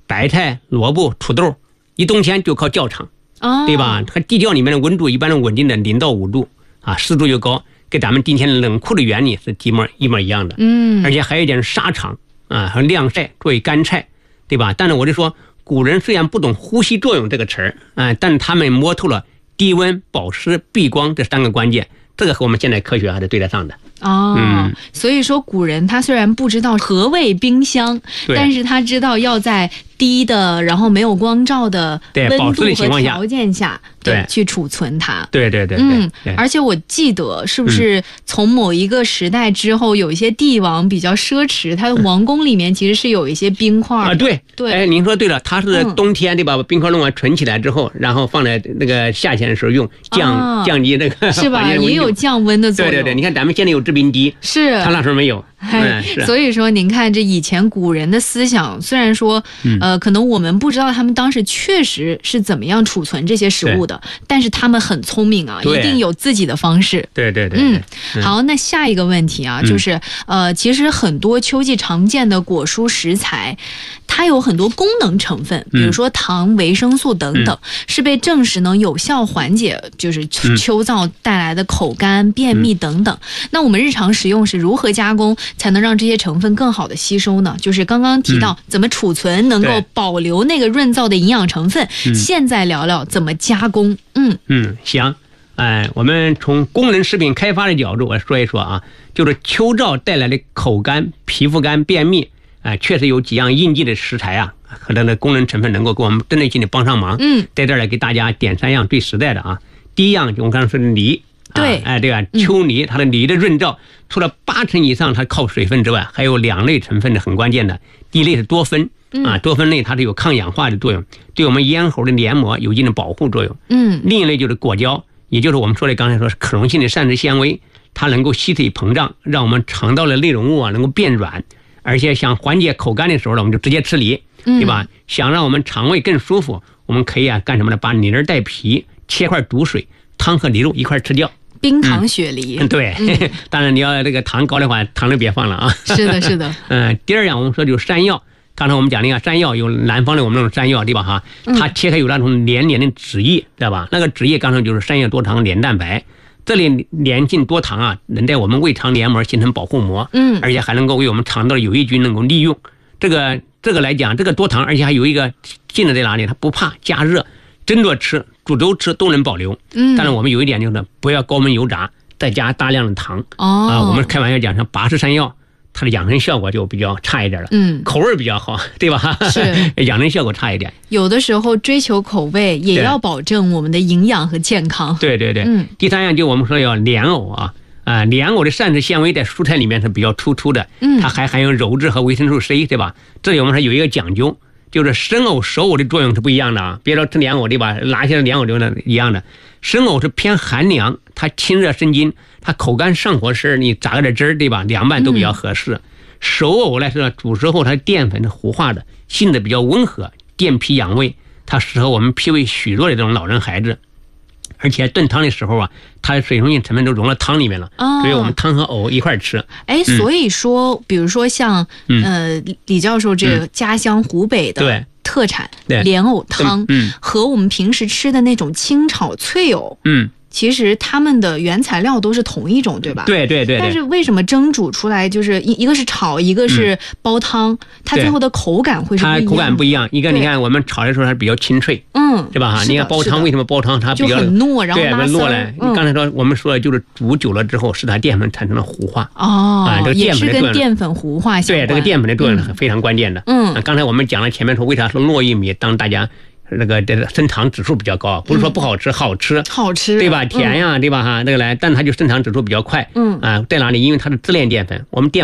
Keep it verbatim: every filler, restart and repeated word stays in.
白菜、萝卜、土豆，一冬天就靠窖藏， 哦， 对吧？它地窖里面的温度一般是稳定的零到五度啊，湿度又高，跟咱们今天的冷库的原理是一模一模一样的。 嗯， 而且还有一点沙场啊和晾晒作为干菜，对吧？但是我就说，古人虽然不懂呼吸作用这个词儿啊，但他们摸透了低温、保湿、避光这三个关键，这个和我们现代科学还是对得上的。 哦、嗯，所以说古人他虽然不知道何谓冰箱，但是他知道要在低的然后没有光照的温度和条件下对去储存它。 对对对嗯，而且我记得是不是从某一个时代之后，有一些帝王比较奢侈，他的王宫里面其实是有一些冰块啊。对对， 哎，您说对了，他是冬天对吧？把冰块弄完存起来之后，然后放在那个夏天的时候用，降、啊、降低那个是吧？也有降温的作用。 对对对，你看咱们现在有制冰机， 是他那时候没有。 嗯、所以说您看这以前古人的思想，虽然说、嗯、呃可能我们不知道他们当时确实是怎么样储存这些食物的，但是他们很聪明啊，一定有自己的方式。 对对对， 嗯，好，那下一个问题啊、嗯、就是呃其实很多秋季常见的果蔬食材，它有很多功能成分，比如说糖、维生素等等、嗯、是被证实能有效缓解就是秋燥带来的口干、便秘等等、嗯、那我们日常食用是如何加工才能让这些成分更好的吸收呢？就是刚刚提到怎么储存能够保留那个润燥的营养成分、嗯、现在聊聊怎么加工。嗯嗯，行，哎，我们从功能食品开发的角度我说一说啊，就是秋燥带来的口干、皮肤干、便秘，哎、呃，确实有几样应季的食材啊和它的功能成分能够给我们针对性的帮上忙。嗯，在这儿来给大家点三样最实在的啊。第一样就我刚才说的梨。 对， 啊、哎，对吧？秋梨它的梨的润燥，除了八成以上它靠水分之外，还有两类成分是很关键的。第一类是多酚啊，多酚类它是有抗氧化的作用，对我们咽喉的黏膜有一定的保护作用。嗯，另一类就是果胶，也就是我们说的刚才说是可溶性的膳食纤维，它能够吸水膨胀，让我们肠道的内容物啊能够变软，而且想缓解口干的时候呢，我们就直接吃梨，对吧？嗯、想让我们肠胃更舒服，我们可以啊干什么呢？把梨仁带皮，切块煮水，汤和梨肉一块吃掉。 冰糖雪梨、 嗯、对、嗯、当然你要这个糖高的话，糖就别放了啊。 是的是的嗯、呃，第二样我们说就是山药，刚才我们讲那个山药有南方的我们那种山药，对吧哈？它切开有那种黏黏的脂液，知道吧？那个脂液刚才就是山药多糖黏蛋白，这类黏性多糖啊，能在我们胃肠黏膜形成保护膜，嗯，而且还能够为我们肠道的有益菌能够利用。这个这个来讲，这个多糖而且还有一个劲的在哪里？它不怕加热，蒸着吃、煮粥吃都能保留。嗯，但是我们有一点就是不要高温油炸，再加大量的糖。哦，啊，我们开玩笑讲，像拔丝山药，它的养生效果就比较差一点了。嗯，口味比较好，对吧？是，养生效果差一点。 有的时候追求口味，也要保证我们的营养和健康。 对对对。嗯，第三样就我们说要莲藕啊。啊，莲藕的膳食纤维在蔬菜里面是比较突出的，嗯，它还含有鞣质和维生素 C， 对吧？这里我们说有一个讲究，就是生藕、熟藕的作用是不一样的啊。别说吃莲藕，对吧？拿些莲藕就是一样的。生藕是偏寒凉，它清热生津，它口干上火时你榨个点汁儿，对吧？凉拌都比较合适。嗯、熟藕来说，煮熟后它淀粉是糊化的，性质比较温和，健脾养胃，它适合我们脾胃虚弱的这种老人孩子。而且炖汤的时候啊，它的水溶性成分都融了汤里面了，哦、所以我们汤和藕一块吃。 哎，所以说，嗯、比如说像、嗯、呃李教授这个家乡湖北的特产、嗯、莲藕汤，嗯，和我们平时吃的那种清炒脆藕，嗯。其实他们的原材料都是同一种，对吧？ 对对 对, 对。 但是为什么蒸煮出来就是一一个是炒，一个是煲汤，嗯、它最后的口感会是不一样的？ 它口感不一样。一个你看我们炒的时候它比较清脆，嗯，对吧？哈，你看煲汤为什么煲汤它比较就很糯，然后拉丝糯嘞？嗯、你刚才说我们说的就是煮久了之后，使它淀粉产生了糊化。 哦， 啊，这个淀粉的作用也是跟淀粉糊化相关。 对，这个淀粉的作用是非常关键的。嗯，啊、刚才我们讲了前面说为啥说糯玉米当大家。那个这个升糖指数比较高，不是说不好吃，嗯、好吃， 好吃， 对吧？甜呀，嗯、对吧？哈，这个来，但它就升糖指数比较快。嗯啊，在哪里？因为它是自链淀粉，我们淀。